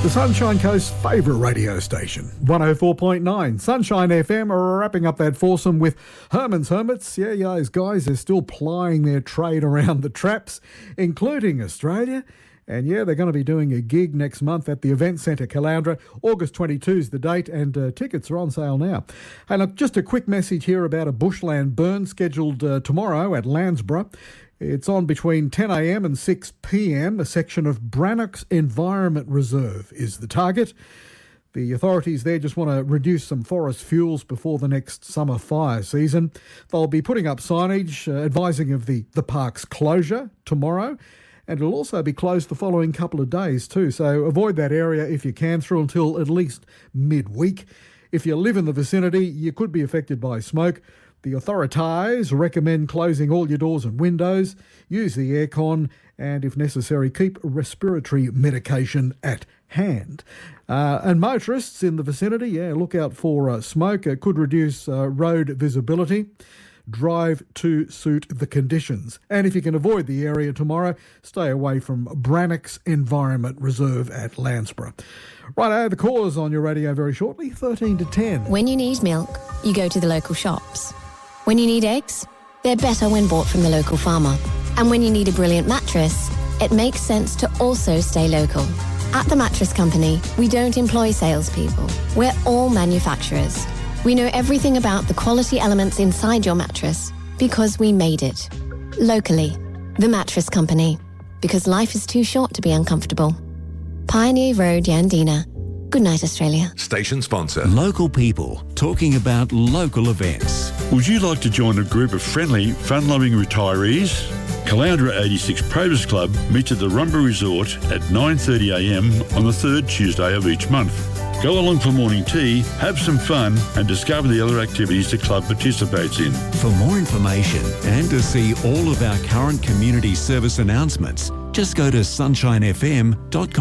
The Sunshine Coast's favourite radio station, 104.9 Sunshine FM, are wrapping up that foursome with Herman's Hermits. Yeah, those guys are still plying their trade around the traps, including Australia. And yeah, they're going to be doing a gig next month at the Event Centre Caloundra. August 22 is the date, and tickets are on sale now. Hey, look, just a quick message here about a bushland burn scheduled tomorrow at Landsborough. It's on between 10 a.m. and 6 p.m. A section of Brannock's Environment Reserve is the target. The authorities there just want to reduce some forest fuels before the next summer fire season. They'll be putting up signage advising of the park's closure tomorrow, and it'll also be closed the following couple of days too, so avoid that area if you can through until at least midweek. If you live in the vicinity, you could be affected by smoke. The authorities recommend closing all your doors and windows, use the aircon, and if necessary, keep respiratory medication at hand. And motorists in the vicinity, look out for smoke. It could reduce road visibility. Drive to suit the conditions. And if you can avoid the area tomorrow, stay away from Brannock's Environment Reserve at Landsborough. Righto, the cause on your radio very shortly, 13 to 10. When you need milk, you go to the local shops. When you need eggs, they're better when bought from the local farmer. And when you need a brilliant mattress, it makes sense to also stay local. At The Mattress Company, we don't employ salespeople. We're all manufacturers. We know everything about the quality elements inside your mattress because we made it. Locally, The Mattress Company. Because life is too short to be uncomfortable. Pioneer Road, Yandina. Good night, Australia. Station sponsor. Local people talking about local events. Would you like to join a group of friendly, fun-loving retirees? Caloundra 86 Probus Club meets at the Rumba Resort at 9:30am on the third Tuesday of each month. Go along for morning tea, have some fun, and discover the other activities the club participates in. For more information and to see all of our current community service announcements, just go to sunshinefm.com.